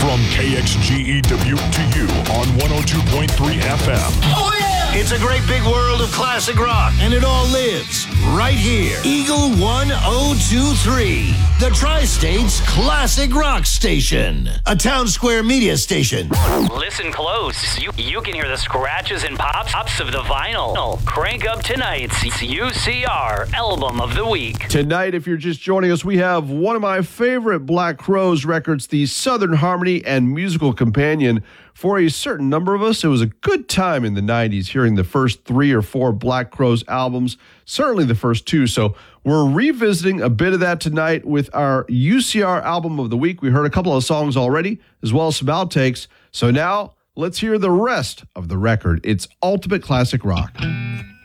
From KXGEW to you on 102.3 FM. Oh, yeah! It's a great big world of classic rock, and it all lives right here. Eagle 1023, the Tri-State's classic rock station. A Town Square media station. Listen close. You can hear the scratches and pops of the vinyl. Crank up tonight's UCR Album of the Week. Tonight, if you're just joining us, we have one of my favorite Black Crowes records, the Southern Harmony and Musical Companion. For a certain number of us, it was a good time in the 90s hearing the first 3 or 4 Black Crowes albums, certainly the first 2. So we're revisiting a bit of that tonight with our UCR Album of the Week. We heard a couple of songs already, as well as some outtakes. So now let's hear the rest of the record. It's ultimate classic rock.